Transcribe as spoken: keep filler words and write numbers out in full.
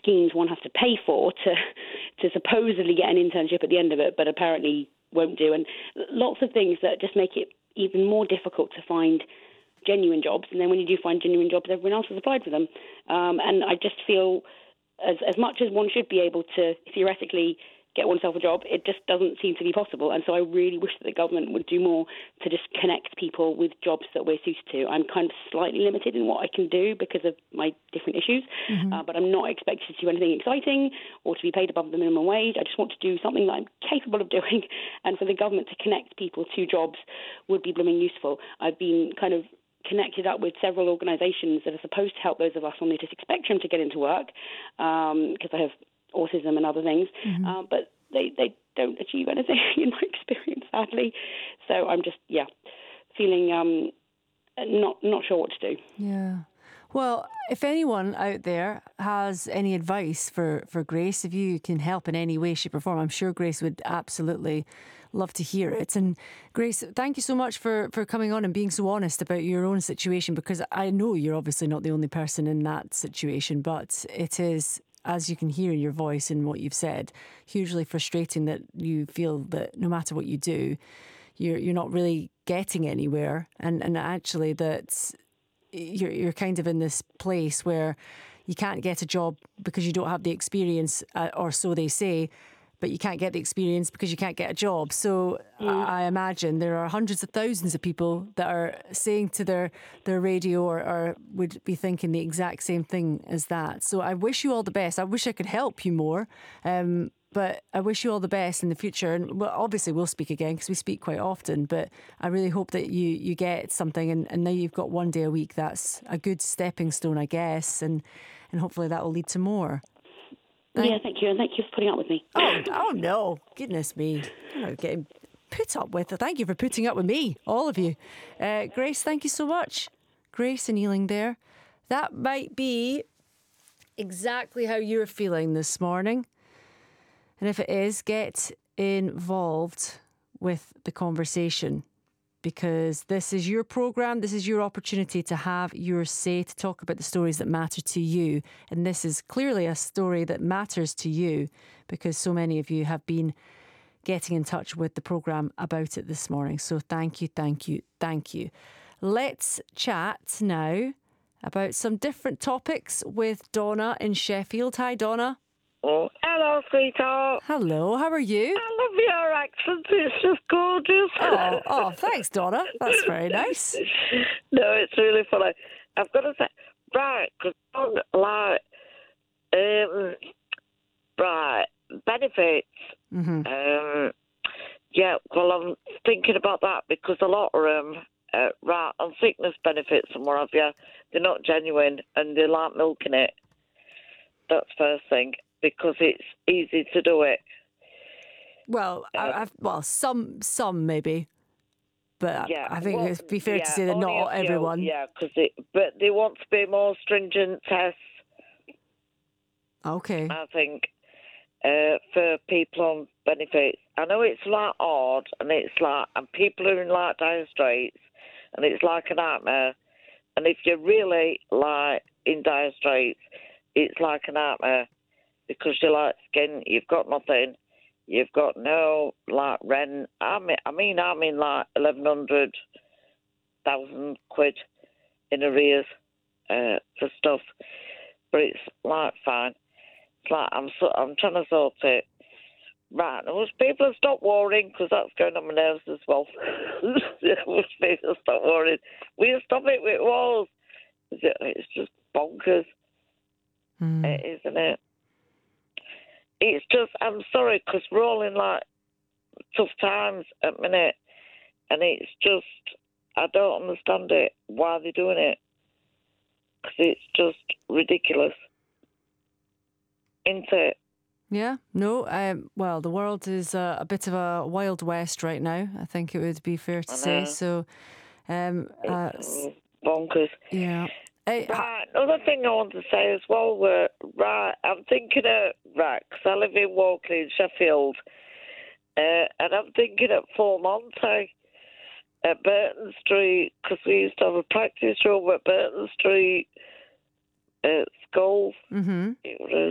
schemes one has to pay for to to supposedly get an internship at the end of it, but apparently won't do, and lots of things that just make it even more difficult to find genuine jobs. And then when you do find genuine jobs, everyone else has applied for them. Um, and I just feel as as much as one should be able to theoretically get oneself a job, it just doesn't seem to be possible. And so I really wish that the government would do more to just connect people with jobs that we're suited to. I'm kind of slightly limited in what I can do because of my different issues, mm-hmm. uh, but I'm not expected to do anything exciting or to be paid above the minimum wage. I just want to do something that I'm capable of doing, and for the government to connect people to jobs would be blooming useful. I've been kind of connected up with several organisations that are supposed to help those of us on the autistic spectrum to get into work, because um, I have autism and other things, mm-hmm. uh, but they, they don't achieve anything in my experience, sadly. So I'm just, yeah, feeling um, not not sure what to do. Yeah. Well, if anyone out there has any advice for, for Grace, if you can help in any way, shape or form, I'm sure Grace would absolutely love to hear it. And Grace, thank you so much for, for coming on and being so honest about your own situation, because I know you're obviously not the only person in that situation, but it is, as you can hear in your voice and what you've said, hugely frustrating that you feel that no matter what you do, you're you're not really getting anywhere, and and actually that you're you're kind of in this place where you can't get a job because you don't have the experience, uh, or so they say, but you can't get the experience because you can't get a job. So mm. I imagine there are hundreds of thousands of people that are saying to their, their radio or, or would be thinking the exact same thing as that. So I wish you all the best. I wish I could help you more, um, but I wish you all the best in the future. And well, obviously we'll speak again because we speak quite often, but I really hope that you, you get something, and, and now you've got one day a week. That's a good stepping stone, I guess, and, and hopefully that will lead to more. Thank yeah, thank you, and thank you for putting up with me. Oh, oh no, goodness me. I'm not getting put up with. Thank you for putting up with me, all of you. Uh, Grace, thank you so much. Grace and Ealing there. That might be exactly how you're feeling this morning. And if it is, get involved with the conversation, because this is your programme, this is your opportunity to have your say, to talk about the stories that matter to you. And this is clearly a story that matters to you, because so many of you have been getting in touch with the programme about it this morning. So thank you, thank you, thank you. Let's chat now about some different topics with Donna in Sheffield. Hi, Donna. Oh, hello, sweetheart. Hello, how are you? I love your accent. It's just gorgeous. Oh, oh, thanks, Donna. That's very nice. No, it's really funny. I've got to say, right, because like, um, right, benefits. Mm-hmm. Um, yeah, well, I'm thinking about that because a lot of them, uh, right, on sickness benefits and what have you, they're not genuine and they like milking it. That's first thing, because it's easy to do it. Well, uh, I, I've, well, some, some maybe, but yeah, I think well, it'd be fair yeah, to say that not few, everyone. Yeah, because but they want to be more stringent tests. Okay. I think uh, for people on benefits, I know it's like odd, and it's like, and people are in like dire straits, and it's like a nightmare. And if you're really like in dire straits, it's like a nightmare. Because you're like skin, you've got nothing, you've got no like rent. I mean, I mean, I'm in like eleven hundred thousand quid in arrears uh, for stuff, but it's like fine. It's like I'm so, I'm trying to sort it. Right, I wish people have stopped worrying, because that's going on my nerves as well. I wish people stop worrying. We'll stop it with walls. It's just bonkers, mm. it, isn't it? It's just, I'm sorry, because we're all in, like, tough times at the minute, and it's just, I don't understand it, why they're doing it, because it's just ridiculous, isn't it? Yeah, no, um, well, the world is uh, a bit of a wild west right now, I think it would be fair to say, so... Um, uh, it's bonkers. Yeah. Hey, right, another thing I want to say as well, were, right, I'm thinking of, right, because I live in Walkley in Sheffield, uh, and I'm thinking at Formonte, at Burton Street, because we used to have a practice room at Burton Street at school. Mm-hmm. It was